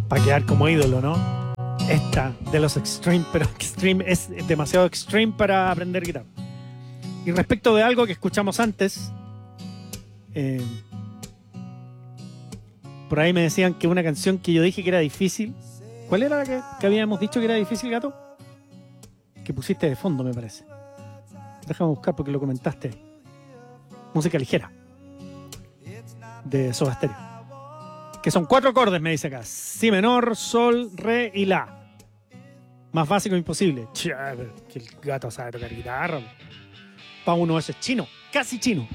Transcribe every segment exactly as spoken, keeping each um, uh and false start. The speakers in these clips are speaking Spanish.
Para quedar como ídolo, ¿no? Esta de los Extreme, pero Extreme es demasiado Extreme para aprender guitarra. Y respecto de algo que escuchamos antes, eh, por ahí me decían que una canción que yo dije que era difícil. ¿Cuál era la que, que habíamos dicho que era difícil, Gato? Que pusiste de fondo, me parece. Déjame buscar porque lo comentaste. Música ligera. De Soda Stereo. Que son cuatro acordes, me dice acá. Si menor, sol, re y la. Más básico imposible. Che, que el Gato sabe tocar guitarra. Para uno eso es chino. Casi chino.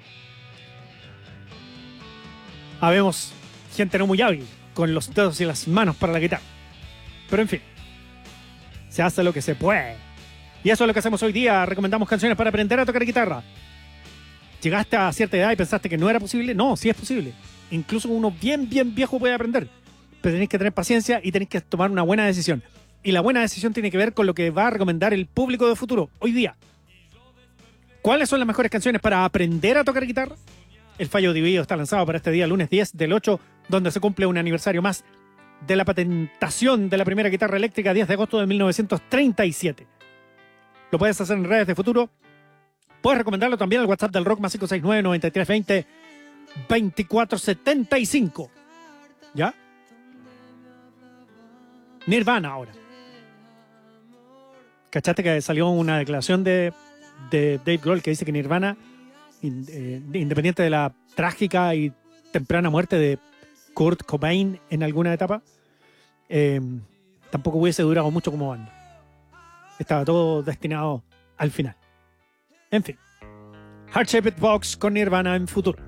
Habemos gente no muy hábil con los dedos y las manos para la guitarra. Pero en fin. Se hace lo que se puede. Y eso es lo que hacemos hoy día. Recomendamos canciones para aprender a tocar guitarra. ¿Llegaste a cierta edad y pensaste que no era posible? No, sí es posible. Incluso uno bien, bien viejo puede aprender. Pero tenéis que tener paciencia y tenéis que tomar una buena decisión. Y la buena decisión tiene que ver con lo que va a recomendar el público de futuro hoy día. ¿Cuáles son las mejores canciones para aprender a tocar guitarra? El Fallo Dividido está lanzado para este día, lunes diez del ocho, donde se cumple un aniversario más de la patentación de la primera guitarra eléctrica, diez de agosto de mil novecientos treinta y siete. Lo puedes hacer en redes de futuro. Puedes recomendarlo también al WhatsApp del Rock más cinco seis nueve, nueve tres dos cero, veinticuatro setenta y cinco. ¿Ya? Nirvana ahora. ¿Cachaste que salió una declaración de, de Dave Grohl que dice que Nirvana, in, eh, independiente de la trágica y temprana muerte de Kurt Cobain en alguna etapa, eh, tampoco hubiese durado mucho como banda? Estaba todo destinado al final. En fin. Heart Shaped Box con Nirvana en futuro.